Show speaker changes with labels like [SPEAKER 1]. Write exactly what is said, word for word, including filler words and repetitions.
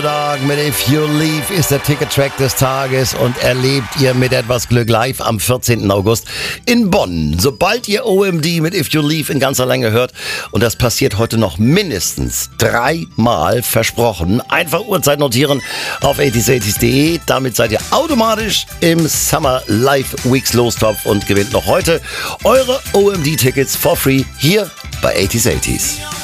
[SPEAKER 1] Mit If You Leave ist der Ticket-Track des Tages und erlebt ihr mit etwas Glück live am vierzehnten August in Bonn. Sobald ihr O M D mit If You Leave in ganzer Länge hört, und das passiert heute noch mindestens dreimal, versprochen, einfach Uhrzeit notieren auf achtziger achtzig punkt de. Damit seid ihr automatisch im Summer Live Weeks Lostopf und gewinnt noch heute eure O M D-Tickets for free hier bei achtziger achtzig.